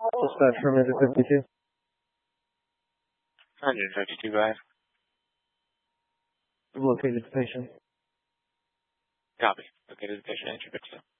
Dispatch from 52. 152, go ahead. Located the patient. Copy. Located the patient. Entry fix.